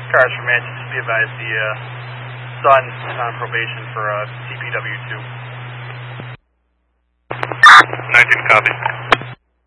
Cars from Manchester, be advised the son is on probation for CPW2. 19 copy.